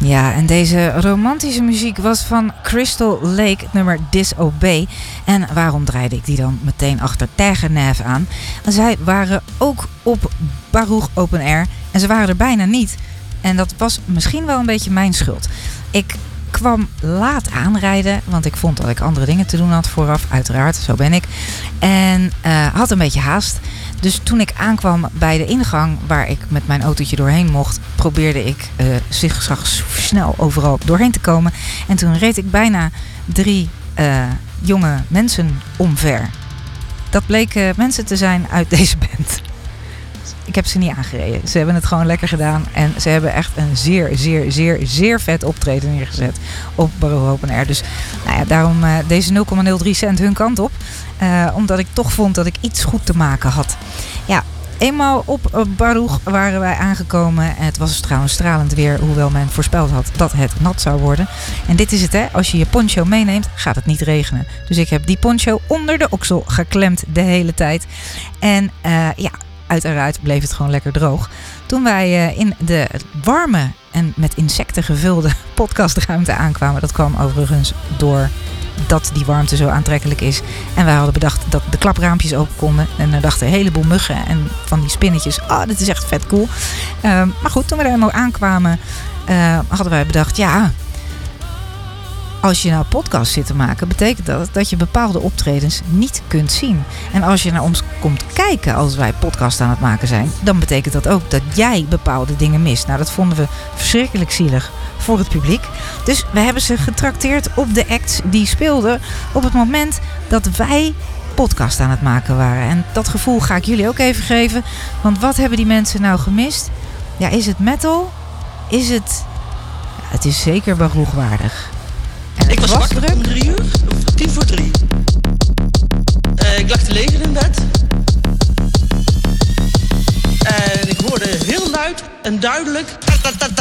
Ja, en deze romantische muziek was van Crystal Lake, het nummer Disobey. En waarom draaide ik die dan meteen achter Tergenève aan? Zij waren ook op Baruch Open Air en ze waren er bijna niet. En dat was misschien wel een beetje mijn schuld. Ik kwam laat aanrijden, want ik vond dat ik andere dingen te doen had vooraf. Uiteraard, zo ben ik. En had een beetje haast. Dus toen ik aankwam bij de ingang waar ik met mijn autootje doorheen mocht, probeerde ik zigzags snel overal doorheen te komen. En toen reed ik bijna 3 jonge mensen omver. Dat bleken mensen te zijn uit deze band. Ik heb ze niet aangereden. Ze hebben het gewoon lekker gedaan. En ze hebben echt een zeer vet optreden neergezet op Baruch Open Air. Dus nou ja, daarom deze 0,03 cent hun kant op. Omdat ik toch vond dat ik iets goed te maken had. Ja, eenmaal op Baruch waren wij aangekomen. Het was trouwens stralend weer, hoewel men voorspeld had dat het nat zou worden. En dit is het, hè. Als je je poncho meeneemt, gaat het niet regenen. Dus ik heb die poncho onder de oksel geklemd de hele tijd. En ja, uiteraard bleef het gewoon lekker droog. Toen wij in de warme en met insecten gevulde podcastruimte aankwamen. Dat kwam overigens door dat die warmte zo aantrekkelijk is. En wij hadden bedacht dat de klapraampjes open konden. En er dachten een heleboel muggen en van die spinnetjes. Dit is echt vet cool. Maar goed, toen we er helemaal aankwamen, hadden wij bedacht, ja, als je nou podcast zit te maken, betekent dat dat je bepaalde optredens niet kunt zien. En als je naar ons komt kijken als wij podcast aan het maken zijn, dan betekent dat ook dat jij bepaalde dingen mist. Nou, dat vonden we verschrikkelijk zielig voor het publiek. Dus we hebben ze getrakteerd op de acts die speelden op het moment dat wij podcast aan het maken waren. En dat gevoel ga ik jullie ook even geven. Want wat hebben die mensen nou gemist? Ja, is het metal? Is het... Ja, het is zeker baruchwaardig. Ik was wakker om 3 uur, of 2:45. Ik lag te lezen in bed. En ik hoorde heel luid en duidelijk